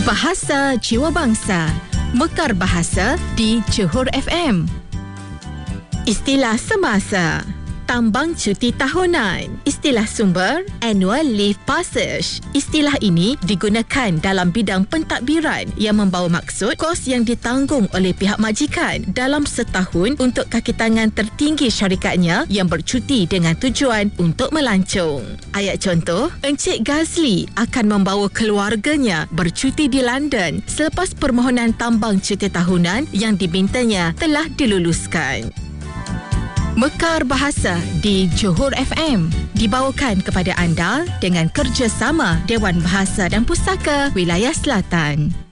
Bahasa Jiwa Bangsa. Mekar Bahasa di Johor FM. Istilah semasa. Tambang cuti tahunan. Istilah sumber, annual leave passage. Istilah ini digunakan dalam bidang pentadbiran yang membawa maksud kos yang ditanggung oleh pihak majikan dalam setahun untuk kaki tangan tertinggi syarikatnya yang bercuti dengan tujuan untuk melancong. Ayat contoh, Encik Gazli akan membawa keluarganya bercuti di London selepas permohonan tambang cuti tahunan yang dimintanya telah diluluskan. Mekar Bahasa di Johor FM dibawakan kepada anda dengan kerjasama Dewan Bahasa dan Pustaka Wilayah Selatan.